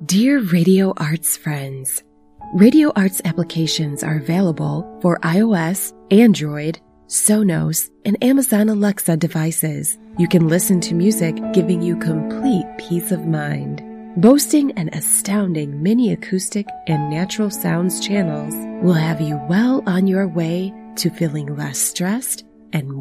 Dear Radio Arts friends, Radio Arts applications are available for iOS, Android, Sonos, and Amazon Alexa devices. You can listen to music giving you complete peace of mind. Boasting an astounding mini acoustic and natural sounds channels will have you well on your way to feeling less stressed and more